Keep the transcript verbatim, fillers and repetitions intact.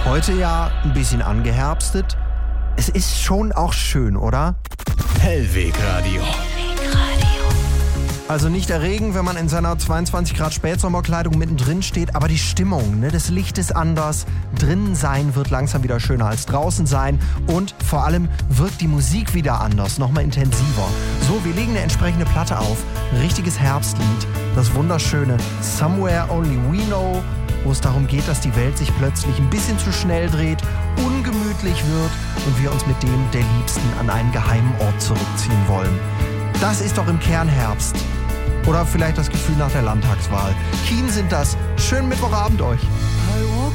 Heute ja ein bisschen angeherbstet. Es ist schon auch schön, oder? Hellwegradio. Also nicht der Regen, wenn man in seiner zweiundzwanzig Grad Spätsommerkleidung mittendrin steht, aber die Stimmung, ne? Das Licht ist anders. Drinnen sein wird langsam wieder schöner als draußen sein. Und vor allem wirkt die Musik wieder anders, nochmal intensiver. So, wir legen eine entsprechende Platte auf. Ein richtiges Herbstlied. Das wunderschöne Somewhere Only We Know, wo es darum geht, dass die Welt sich plötzlich ein bisschen zu schnell dreht, ungemütlich wird und wir uns mit dem der Liebsten an einen geheimen Ort zurückziehen wollen. Das ist doch im Kern Herbst. Oder vielleicht das Gefühl nach der Landtagswahl. Keen sind das. Schönen Mittwochabend euch.